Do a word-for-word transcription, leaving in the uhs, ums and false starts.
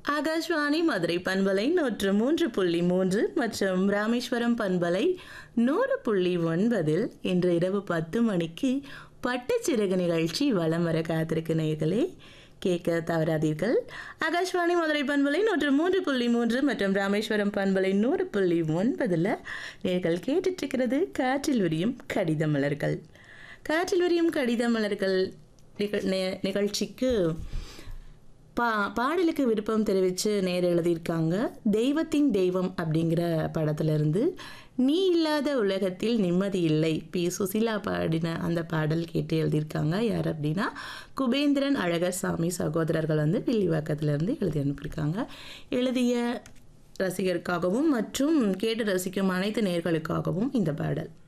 ஆகாஷ்வாணி மதுரை பண்பலை நூற்று மூன்று புள்ளி மூன்று மற்றும் ராமேஸ்வரம் பண்பலை நூறு புள்ளி ஒன்பதில் இன்று இரவு பத்து மணிக்கு பட்டுச்சிறகு நிகழ்ச்சி வலம் வர காத்திருக்கு நேயர்களே, கேட்க தவறாதீர்கள். ஆகாஷ்வாணி மதுரை பண்பலை நூற்று மூன்று புள்ளி மூன்று மற்றும் ராமேஸ்வரம் பண்பலை நூறு புள்ளி ஒன்பதில் நேர்கள் கேட்டுட்ருக்கிறது காற்றில் விரியும் கடித மலர்கள். காற்றில் விரியும் கடித மலர்கள் நிக நிகழ்ச்சிக்கு பா பாடலுக்கு விருப்பம் தெரிவித்து நேர் எழுதியிருக்காங்க. தெய்வத்தின் தெய்வம் அப்படிங்கிற படத்திலிருந்து நீ இல்லாத உலகத்தில் நிம்மதி இல்லை, பி சுசிலா பாடின அந்த பாடல் கேட்டு எழுதியிருக்காங்க. யார் அப்படின்னா குபேந்திரன் அழகர் சாமி சகோதரர்கள் வந்து வில்லிவாக்கத்திலிருந்து எழுதி அனுப்பியிருக்காங்க. எழுதிய ரசிகருக்காகவும் மற்றும் கேட்டு ரசிக்கும் அனைத்து நேர்களுக்காகவும் இந்த பாடல்.